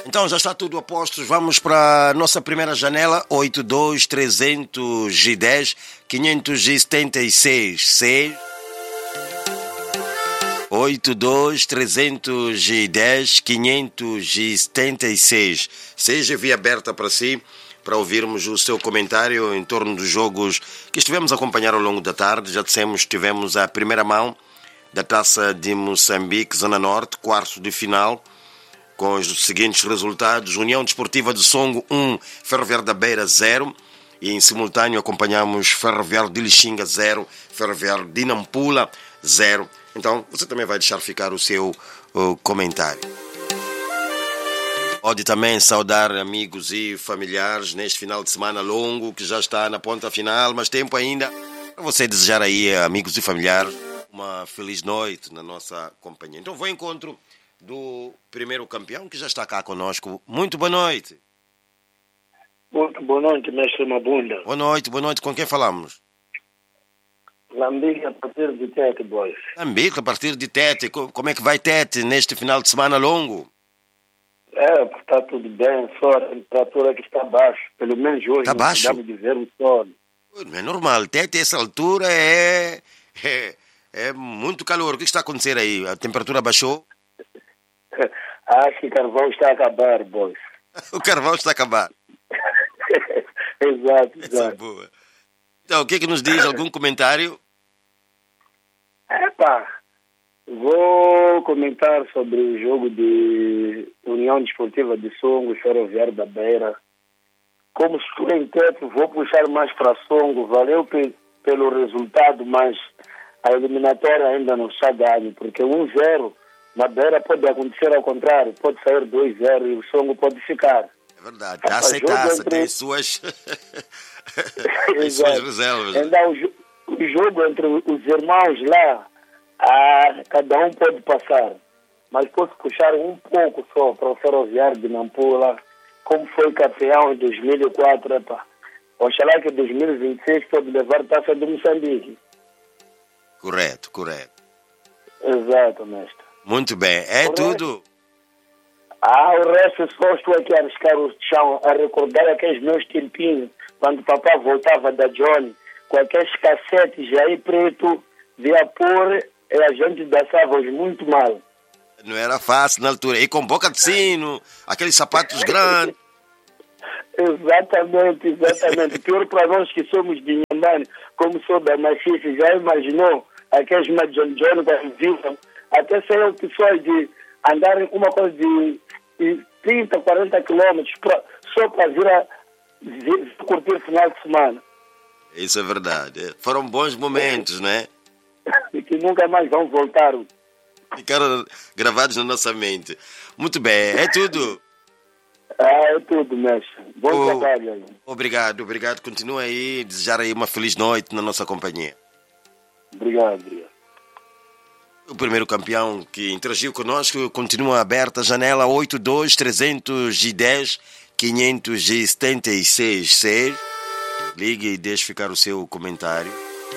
Então já está tudo a postos. Vamos para a nossa primeira janela, 82-310-576. 82-310-576. Seja via aberta para si, para ouvirmos o seu comentário em torno dos jogos que estivemos a acompanhar ao longo da tarde. Já dissemos, tivemos a primeira mão da Taça de Moçambique, Zona Norte, quarto de final, com os seguintes resultados: União Desportiva de Songo 1, Ferroviário da Beira 0, e em simultâneo acompanhamos Ferroviário de Lixinga 0, Ferroviário de Nampula 0. Então você também vai deixar ficar o seu comentário. Pode também saudar amigos e familiares neste final de semana longo, que já está na ponta final, mas tempo ainda para você desejar aí, amigos e familiares, uma feliz noite na nossa companhia. Então vou ao encontro do primeiro campeão, que já está cá conosco. Muito boa noite. Muito boa noite, mestre Mabunda. Boa noite. Com quem falamos? Lambique a partir de Tete, boys. Lambique a partir de Tete. Como é que vai Tete neste final de semana longo? Está tudo bem, só a temperatura que está baixa. Pelo menos hoje está baixo? Não de ver o sol. Não é normal, Tete, essa altura é muito calor. O que está a acontecer aí? A temperatura baixou? Acho que o carvão está a acabar, boys. O carvão está a acabar. Exato. Boa. Então, o que nos diz? Algum comentário? Vou comentar sobre o jogo de União Desportiva de Songo e Ferroviário da Beira. Como estou em Tete, vou puxar mais para Songo. Valeu pelo resultado, mas a eliminatória ainda não está ganho, porque 1-0 na Beira pode acontecer ao contrário, pode sair 2-0 e o Songo pode ficar. É verdade, taça, tem suas reservas. Então, o jogo entre os irmãos lá, cada um pode passar, mas posso puxar um pouco só para o Ferroviário de Nampula, como foi campeão em 2004, oxalá que em 2026 pode levar a Taça de Moçambique. Correto. Exato, mestre. Muito bem, tudo. O resto só estou aqui a arriscar o chão, a recordar aqueles meus tempinhos, quando o papai voltava da Johnny, com aqueles cassetes aí preto, via pôr, e a gente dançava muito mal. Não era fácil na altura, e com boca de sino, aqueles sapatos grandes. Exatamente. Pior para nós que somos de Inhambane, como sou da Machixe, já imaginou aqueles John quando vivam, até saiu pessoas de andarem uma coisa de 30, 40 quilômetros só para vir curtir o final de semana. Isso é verdade. Foram bons momentos, né? E que nunca mais vão voltar. Ficaram gravados na nossa mente. Muito bem, é tudo. É tudo, mestre. Bom trabalho aí. Obrigado. Continua aí, desejar aí uma feliz noite na nossa companhia. Obrigado. O primeiro campeão que interagiu conosco, continua aberta a janela 82-310-576. Ligue e deixe ficar o seu comentário.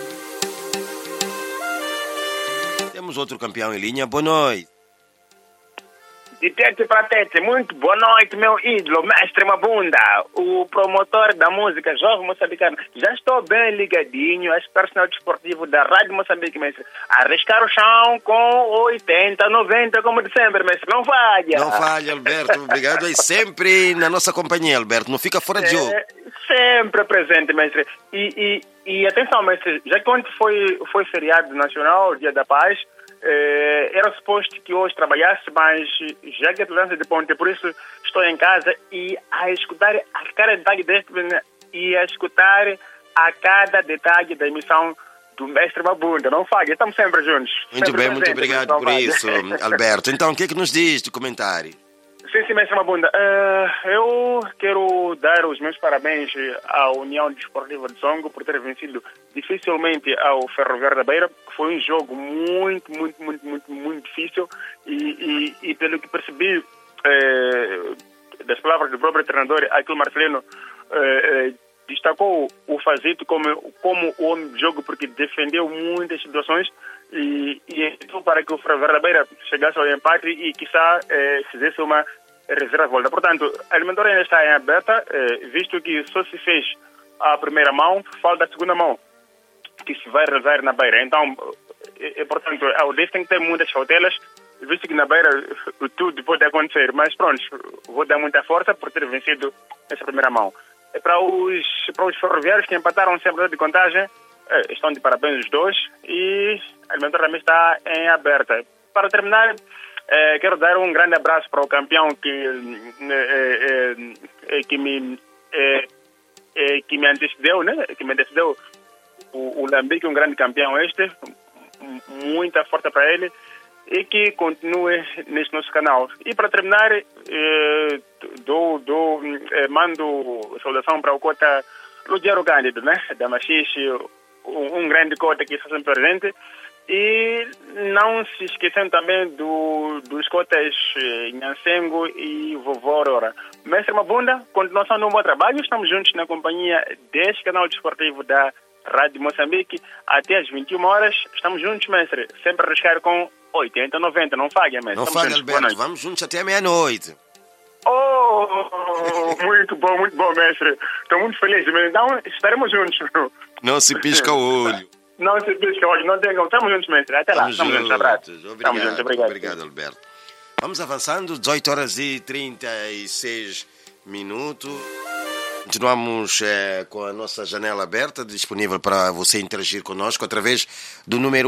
Temos outro campeão em linha. Boa noite. De Tete para Tete, muito boa noite, meu ídolo, mestre Mabunda, o promotor da música Jovem Moçambicano. Já estou bem ligadinho a esse personal desportivo da Rádio Moçambique, mestre. Arriscar o chão com 80, 90, como de sempre, mestre. Não falha. Não falha, Alberto. Obrigado aí sempre na nossa companhia, Alberto. Não fica fora de jogo. Sempre presente, mestre. E atenção, mestre, já que ontem foi feriado nacional, Dia da Paz, era suposto que hoje trabalhasse, mas já que é lança de ponte, por isso estou em casa e a escutar a cada detalhe e a escutar a cada detalhe da emissão do mestre Mabunda. Não falha, estamos sempre juntos. Muito bem, muito obrigado por isso, Alberto. Então, o que nos diz de comentário? Sim, mestre Mabunda. Eu quero dar os meus parabéns à União Desportiva de Songo por ter vencido dificilmente ao Ferroviário da Beira. Foi um jogo muito difícil e pelo que percebi das palavras do próprio treinador, Aquilo Marcelino, destacou o Fazito como o homem do jogo porque defendeu muitas situações e então para que o Ferroviário da Beira chegasse ao empate e quiçá fizesse uma reviravolta. Portanto, a eliminatória ainda está em aberta, visto que só se fez a primeira mão, falta a segunda mão, que se vai realizar na Beira. Então, portanto, a audiência tem que ter muitas cautelas, visto que na Beira tudo pode acontecer. Mas pronto, vou dar muita força por ter vencido essa primeira mão. Para os ferroviários que empataram sempre de contagem, estão de parabéns os dois, e a eliminatória também está em aberta. Para terminar, quero dar um grande abraço para o campeão que me antecedeu, né? Que me antecedeu, o Lambique, um grande campeão muita força para ele, e que continue neste nosso canal. E para terminar, mando saudação para o cota Lugero Cândido, né? Da Machixe, um grande cota que está sempre presente. E não se esquecendo também dos cotas Nhansengo e Vovó Aurora. Mestre Mabunda, continuação de um bom trabalho. Estamos juntos na companhia deste canal desportivo da Rádio Moçambique até às 21 horas. Estamos juntos, mestre. Sempre a arriscar com 80, 90. Não falha, mestre. Não falha, Alberto. Vamos juntos até meia-noite. Oh, muito bom, mestre. Estou muito feliz. Então, estaremos juntos. Não se pisca o olho. Não se pisca o olho. Não tem. Estamos juntos, mestre. Até lá. Estamos juntos. Abraço. Obrigado, Alberto. Vamos avançando. 18 horas e 36 minutos. Continuamos com a nossa janela aberta, disponível para você interagir conosco através do número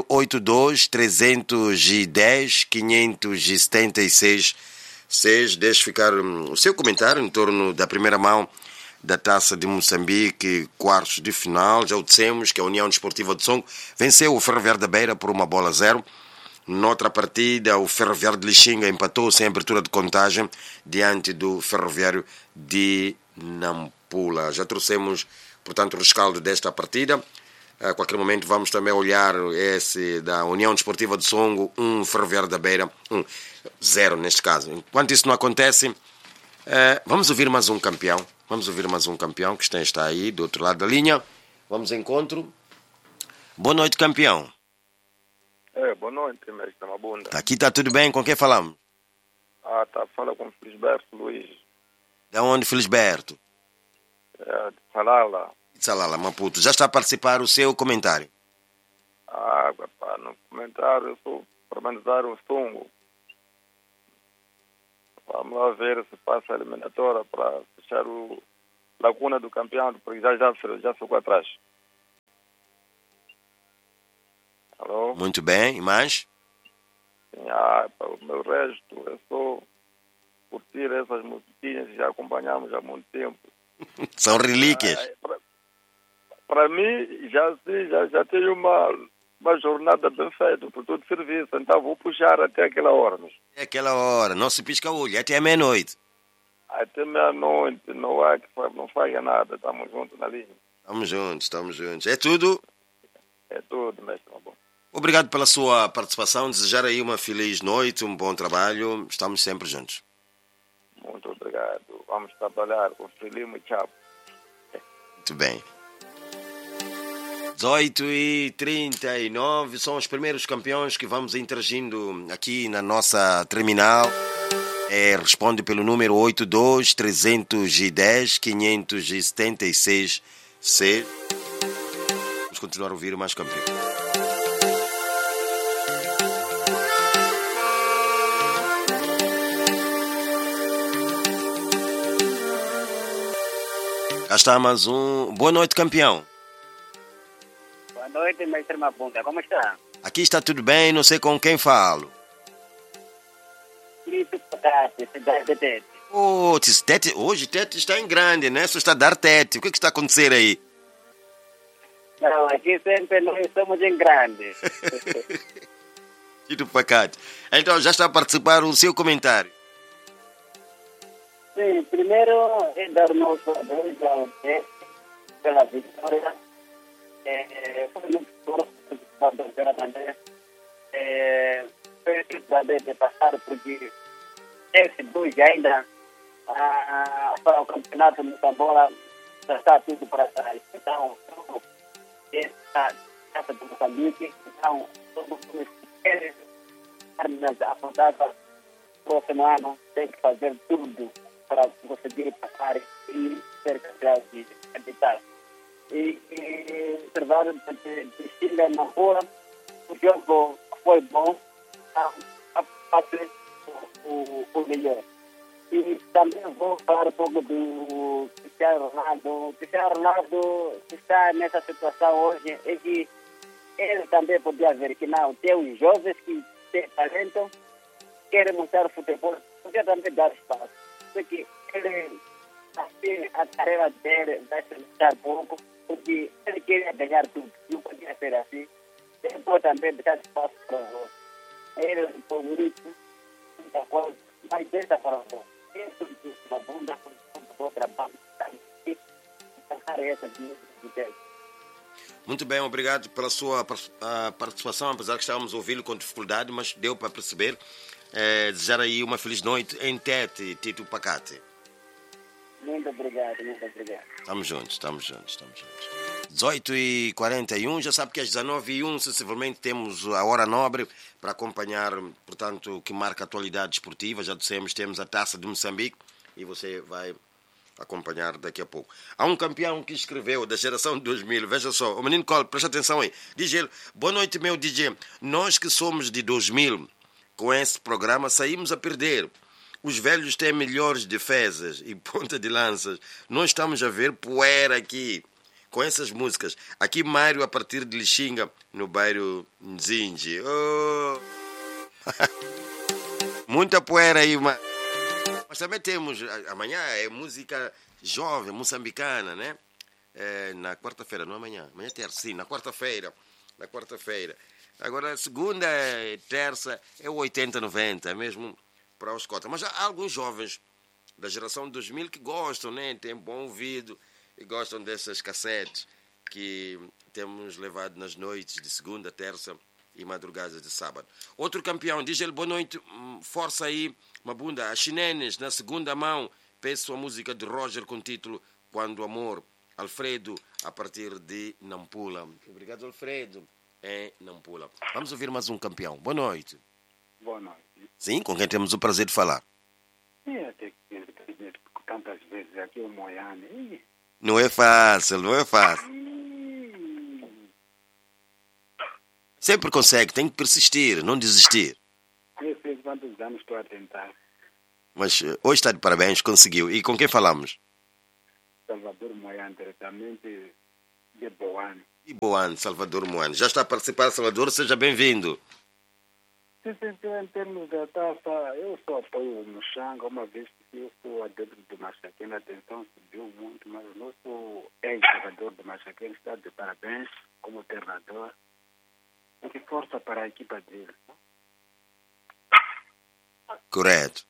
82-310-576-6. Deixe ficar o seu comentário em torno da primeira mão da Taça de Moçambique, quartos de final. Já o dissemos que a União Desportiva de Songo venceu o Ferroviário da Beira por 1-0. Noutra partida, o Ferroviário de Lixinga empatou sem abertura de contagem diante do Ferroviário de Nampula. Já trouxemos, portanto, o rescaldo desta partida. A qualquer momento vamos também olhar esse da União Desportiva de Songo, Ferroviário da Beira, 0 neste caso. Enquanto isso não acontece, vamos ouvir mais um campeão. Vamos ouvir mais um campeão que está aí do outro lado da linha. Vamos ao encontro. Boa noite, campeão. Boa noite, mestre Mabunda. Aqui está tudo bem? Com quem falamos? Fala com Felisberto Luiz. De onde, Felisberto? De Salala. Salala, Maputo. Já está a participar o seu comentário? No comentário eu sou parlamentar o Songo. Vamos lá ver se passa a eliminatória para fechar o lacuna do campeonato, porque já ficou atrás. Alô? Muito bem, e mais? Para o meu resto, é só curtir essas musiquinhas que já acompanhamos há muito tempo. São relíquias. Para mim, já tenho uma jornada bem feita por todo serviço, então vou puxar até aquela hora. É aquela hora, não se pisca o olho, até a meia-noite. Até meia-noite, não falha nada, estamos juntos na linha. Estamos juntos. É tudo? É tudo, mestre. Bom. Obrigado pela sua participação, desejar aí uma feliz noite, um bom trabalho, estamos sempre juntos. Muito obrigado, vamos trabalhar com Filimo e Chapo. Muito bem. 18h39, são os primeiros campeões que vamos interagindo aqui na nossa terminal. Responde pelo número 82-310-576-6. Vamos continuar a ouvir mais campeões. Cá está mais um. Boa noite, campeão. Boa noite, mestre Mabunda. Como está? Aqui está tudo bem, não sei com quem falo. Felipe Pacate, cidade de Tete. Tete, hoje Tete está em grande, né? Só está a dar Tete. O que está a acontecer aí? Não, aqui sempre nós estamos em grande. Tito Pacate. Então, já está a participar o seu comentário. Sim, primeiro é dar meus parabéns ao Tete pela vitória. Foi muito duro para também. Foi saber de passar, porque esse dois ainda para o campeonato de Moçambola já está tudo para trás. Então, essa Taça de Moçambique, então, todos os que querem estar apontados próximo ano tem que fazer tudo para conseguir passar e ser campeão de habitat. E observar de Chile na rua, o jogo foi bom, a fazer o melhor. E também vou falar um pouco do Cristiano Ronaldo. O Cristiano Ronaldo está nessa situação hoje, é que ele também podia ver que não, tem os jovens que têm talento, querem mostrar o futebol, podia também dar espaço. Porque ele, assim, a tarefa dele vai se limitar pouco, porque ele queria ganhar tudo, não podia ser assim. Ele pode também deixar espaço para os outros. Ele é um favorito, muita coisa, mas deixa para os outros. Isso de uma bunda, com outra banda, e passar essa de Muito bem, obrigado pela sua participação, apesar que estávamos a ouvi-lo com dificuldade, mas deu para perceber. Desejar aí uma feliz noite em Tete, Tito Pacate. Muito obrigado, muito obrigado. Estamos juntos. 18h41, já sabe que às 19h01, sensivelmente, temos a hora nobre para acompanhar, portanto, o que marca a atualidade esportiva. Já dissemos, temos a Taça de Moçambique e você vai acompanhar daqui a pouco. Há um campeão que escreveu da geração de 2000, veja só, o menino Cole, presta atenção aí. Diz ele: boa noite, meu DJ. Nós que somos de 2000, com esse programa saímos a perder. Os velhos têm melhores defesas e ponta de lanças. Nós estamos a ver poeira aqui com essas músicas. Aqui Mário a partir de Lixinga, no bairro Nzinji. Oh. Muita poeira aí, mas também temos, amanhã é música jovem, moçambicana, né? Na quarta-feira, não amanhã é terça, sim, na quarta-feira. Agora, segunda, terça, é o 80, 90, é mesmo para os cotas. Mas há alguns jovens da geração de 2000 que gostam, né? Têm bom ouvido e gostam dessas cassetes que temos levado nas noites de segunda, terça e madrugadas de sábado. Outro campeão, diz ele: boa noite, força aí, Mabunda. A Chinenes, na segunda mão, peço a música de Roger com título Quando o Amor. Alfredo, a partir de Nampula. Obrigado, Alfredo, em Nampula. Vamos ouvir mais um campeão. Boa noite. Boa noite. Sim, com quem temos o prazer de falar. Até que tantas vezes aqui o Moiane. Não é fácil. Sempre consegue, tem que persistir, não desistir. Eu sei quantos anos estou a tentar. Mas hoje está de parabéns, conseguiu. E com quem falamos? Salvador Moiane, diretamente de Boane. E Boane, Salvador Moane. Já está a participar, Salvador, seja bem-vindo. Em termos da taça, eu só apoio no Xanga, uma vez que eu sou adepto do Machaquena, a atenção subiu muito, mas o nosso ex-jogador do Machaquena está de parabéns como treinador. E que força para a equipa dele. Correto.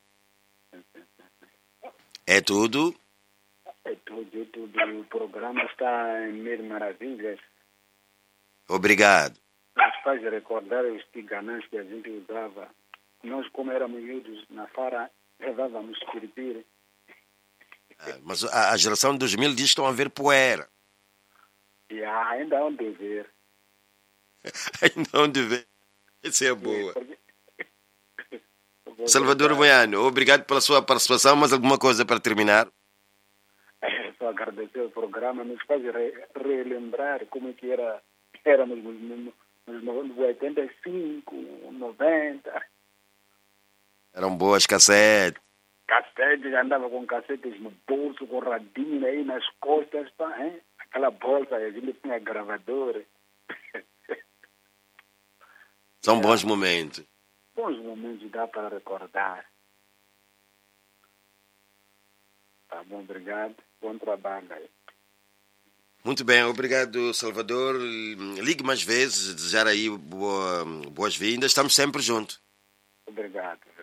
É tudo? É tudo. O programa está em mil maravilhas. Obrigado. Nos faz recordar os tiganãs que a gente usava. Nós, como éramos miúdos na Fara, levávamos piripiri. Mas a geração de 2000 diz que estão a ver poeira. E ainda há de ver. Ainda há de ver. Essa é boa. Salvador Moiano, obrigado pela sua participação. Mas alguma coisa para terminar? Só agradecer o programa. Nos faz relembrar como é que éramos nos 85, 90. Eram boas cassetes. Cassetes, andava com cassetes no bolso, com radinho aí nas costas, pá, hein? Aquela bolsa, a gente tinha gravadora. São bons momentos. Bons momentos, dá para recordar. Tá bom, obrigado. Bom trabalho aí. Muito bem, obrigado, Salvador. Ligue mais vezes, desejar aí boas-vindas. Estamos sempre juntos. Obrigado.